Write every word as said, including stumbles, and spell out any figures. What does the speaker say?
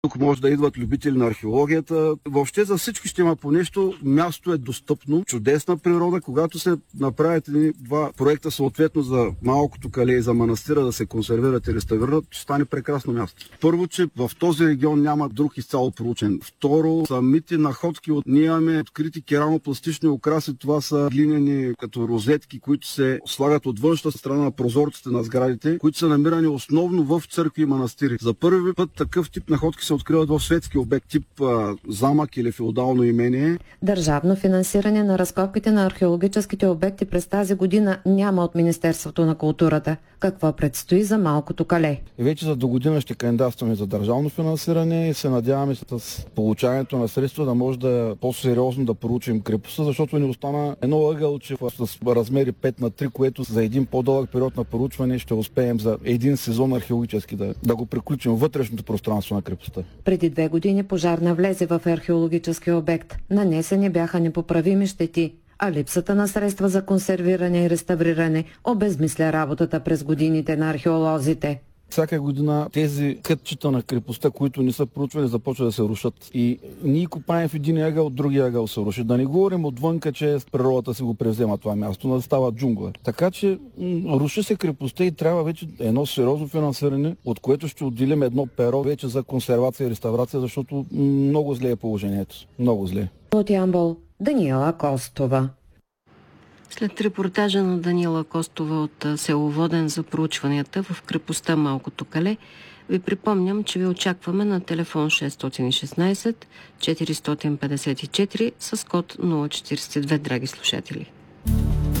Тук може да идват любители на археологията. Въобще за всички ще има по нещо. Място е достъпно, чудесна природа. Когато се направят едни два проекта съответно за Малкото кале и за манастира да се консервират и реставрират, ще стане прекрасно място. Първо, че в този регион няма друг изцяло проучен. Второ, самите находки от ние имаме открити керамопластични украси. Това са глинени като розетки, които се слагат от външната страна на прозорците на сградите, които са намирани основно в църкви и манастири. За първи път такъв тип находки се откриват в светски обект, тип а, замък или феодално имение. Държавно финансиране на разкопките на археологическите обекти през тази година няма от Министерството на културата. Какво предстои за Малкото кале? И вече за до година ще кандидатстваме за държавно финансиране и се надяваме с получаването на средства да може да по-сериозно да проучим крепостта, защото ни остана едно ъгълче с размери пет на три, което за един по-дълъг период на проучване ще успеем за един сезон археологически да, да го приключим вътрешното пространство на крепостта. Преди две години пожар навлезе в археологическия обект. Нанесени бяха непоправими щети, а липсата на средства за консервиране и реставриране обезмисля работата през годините на археолозите. Всяка година тези кътчета на крепостта, които не са проучвани, започват да се рушат. И ние копаем в един ъгъл, от другия ъгъл се руши. Да не говорим отвънка, че природата си го превзема това място, да става джунгла. Така че м- руши се крепостта и трябва вече едно сериозно финансиране, от което ще отделим едно перо вече за консервация и реставрация, защото много зле е положението. Много зле. От Ямбол, Даниела Костова. След репортажа на Даниела Костова от село Воден за проучванията в крепостта Малкото кале, ви припомням, че ви очакваме на телефон шест един шест четири пет четири с код нула четиридесет и две, драги слушатели.